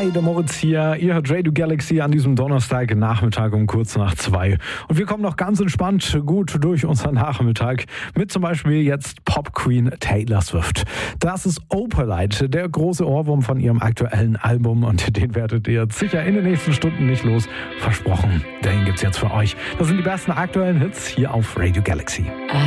Hi, der Moritz hier. Ihr hört Radio Galaxy an diesem Donnerstagnachmittag um kurz nach 2. Und wir kommen noch ganz entspannt gut durch unseren Nachmittag mit zum Beispiel jetzt Pop Queen Taylor Swift. Das ist Opalite, der große Ohrwurm von ihrem aktuellen Album, und den werdet ihr sicher in den nächsten Stunden nicht los. Versprochen, den gibt's jetzt für euch. Das sind die besten aktuellen Hits hier auf Radio Galaxy.